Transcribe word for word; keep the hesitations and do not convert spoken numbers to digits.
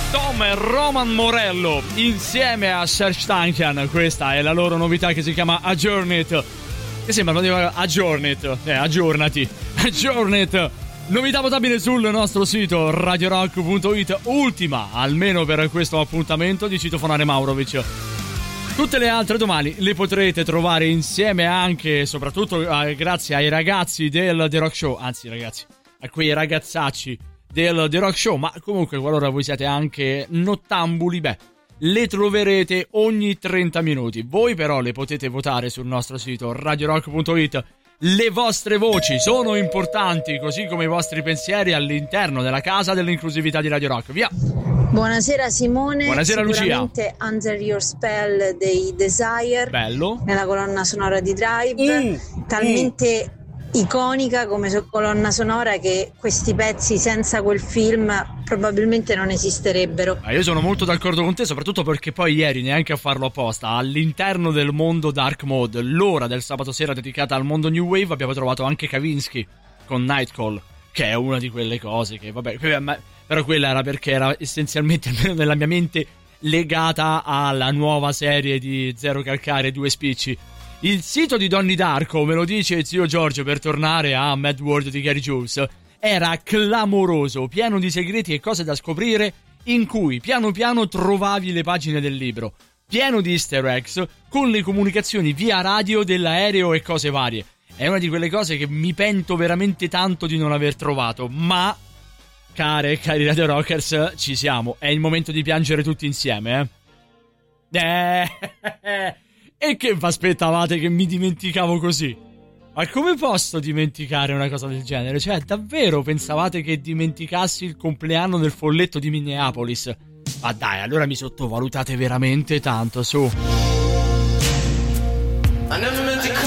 Tom e Roman Morello insieme a Serj Tankian. Questa è la loro novità che si chiama Aggiornit, che sembra dire Aggiornit, eh, aggiornati, Aggiornit. Novità votabile sul nostro sito radio rock punto it, ultima almeno per questo appuntamento di Citofonare Maurovic. Tutte le altre domani le potrete trovare insieme anche, soprattutto eh, grazie ai ragazzi del The Rock Show, anzi ragazzi, a quei ragazzacci del The Rock Show, ma comunque qualora voi siete anche nottambuli, beh, le troverete ogni trenta minuti. Voi però le potete votare sul nostro sito radio rock punto it. Le vostre voci sono importanti, così come i vostri pensieri all'interno della casa dell'inclusività di Radio Rock. Via! Buonasera Simone. Buonasera Lucia. Sicuramente Under Your Spell dei Desire. Bello. Nella colonna sonora di Drive. Mm. Talmente mm. iconica come so- colonna sonora che questi pezzi senza quel film probabilmente non esisterebbero. Ma io sono molto d'accordo con te, soprattutto perché poi ieri, neanche a farlo apposta, all'interno del mondo Dark Mode, l'ora del sabato sera dedicata al mondo New Wave, abbiamo trovato anche Kavinsky con Nightcall, che è una di quelle cose che, vabbè, però quella era perché era essenzialmente, almeno nella mia mente, legata alla nuova serie di Zero Calcare e Due Spicci. Il sito di Donnie Darko, me lo dice zio Giorgio per tornare a Mad World di Gary Jules, era clamoroso, pieno di segreti e cose da scoprire, in cui piano piano trovavi le pagine del libro, pieno di easter eggs, con le comunicazioni via radio dell'aereo e cose varie. È una di quelle cose che mi pento veramente tanto di non aver trovato, ma, care e cari Radio Rockers, ci siamo, è il momento di piangere tutti insieme, eh? Eh... E che vi aspettavate che mi dimenticavo così? Ma come posso dimenticare una cosa del genere? Cioè, davvero pensavate che dimenticassi il compleanno del folletto di Minneapolis? Ma dai, allora mi sottovalutate veramente tanto, su. I never meant to